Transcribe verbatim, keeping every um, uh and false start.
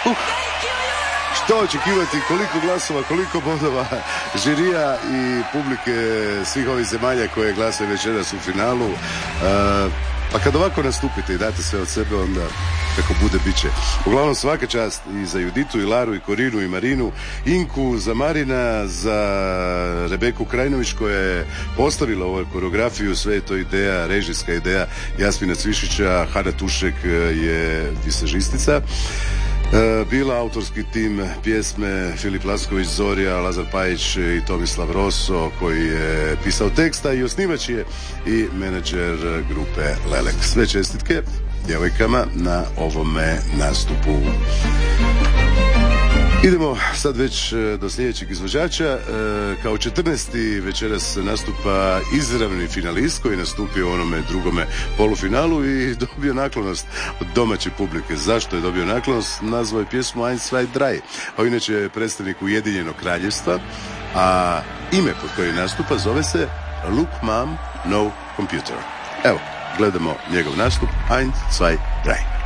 Uh. Što očekivati, koliko glasova, koliko bodova žirija i publike svih ovih zemalja koje glasaju večeras u finalu. Uh, pa kad ovako nastupite i date sve od sebe, onda kako bude bit će. Uglavnom svaka čast i za Juditu, i Laru, i Korinu, i Marinu, Inku, za Marina, za Rebeku Krajnović koja je postavila ovu koreografiju. Sve je to ideja, režijska ideja Jasmina Cvišića. Hana Tušek je visažistica. Bila autorski tim pjesme Filip Lasković, Zorija, Lazar Pajić i Tomislav Rosso koji je pisao teksta i osnivač je i menadžer grupe Lelek. Sve čestitke djevojkama na ovome nastupu. Idemo sad već do sljedećeg izvođača. Kao četrnaesti večeras nastupa izravni finalist koji je nastupio u onome drugome polufinalu i dobio naklonost od domaće publike. Zašto je dobio naklonost? Nazvao je pjesmu Eins, zwei, drei. On inače je predstavnik Ujedinjenog kraljevstva, a ime pod koje nastupa zove se Look Mom, No Computer. Evo, gledamo njegov nastup Eins, zwei, drei.